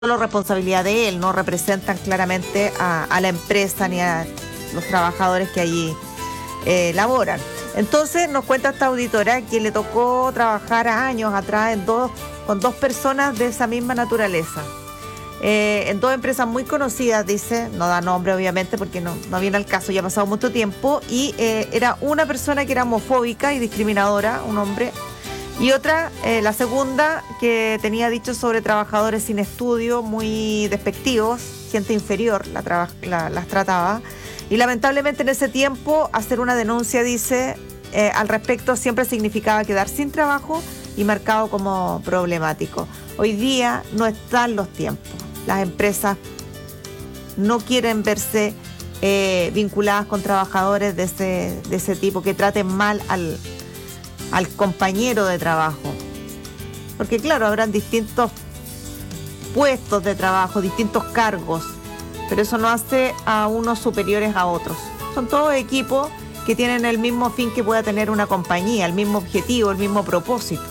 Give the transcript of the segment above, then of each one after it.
solo responsabilidad de él, no representan claramente a la empresa ni a los trabajadores que allí laboran. Entonces nos cuenta esta auditora que le tocó trabajar años atrás con dos personas de esa misma naturaleza. En dos empresas muy conocidas, dice, no da nombre obviamente porque no viene al caso, ya ha pasado mucho tiempo, y era una persona que era homofóbica y discriminadora, un hombre, y otra, la segunda, que tenía dichos sobre trabajadores sin estudio, muy despectivos, gente inferior las trataba, y lamentablemente en ese tiempo hacer una denuncia, dice, al respecto siempre significaba quedar sin trabajo y marcado como problemático. Hoy día no están los tiempos. Las empresas no quieren verse vinculadas con trabajadores de ese tipo, que traten mal al compañero de trabajo. Porque claro, habrán distintos puestos de trabajo, distintos cargos, pero eso no hace a unos superiores a otros. Son todos equipos que tienen el mismo fin que pueda tener una compañía, el mismo objetivo, el mismo propósito.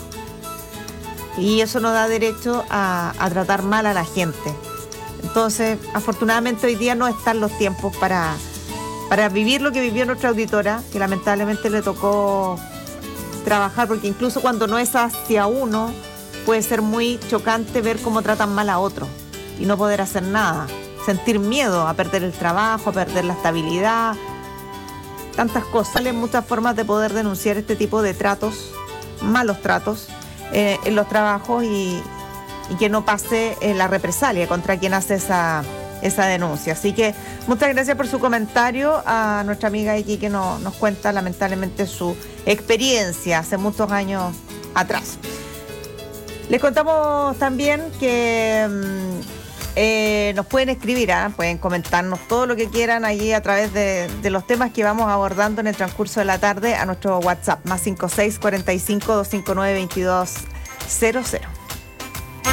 Y eso no da derecho a tratar mal a la gente. Entonces, afortunadamente hoy día no están los tiempos para vivir lo que vivió nuestra auditora, que lamentablemente le tocó trabajar, porque incluso cuando no es hacia uno, puede ser muy chocante ver cómo tratan mal a otro y no poder hacer nada. Sentir miedo a perder el trabajo, a perder la estabilidad, tantas cosas. Hay muchas formas de poder denunciar este tipo de tratos, malos tratos, en los trabajos y que no pase la represalia contra quien hace esa denuncia. Así que muchas gracias por su comentario a nuestra amiga aquí que nos cuenta lamentablemente su experiencia hace muchos años atrás. Les contamos también que nos pueden escribir, pueden comentarnos todo lo que quieran allí a través de los temas que vamos abordando en el transcurso de la tarde a nuestro WhatsApp, +56 45 259 2200.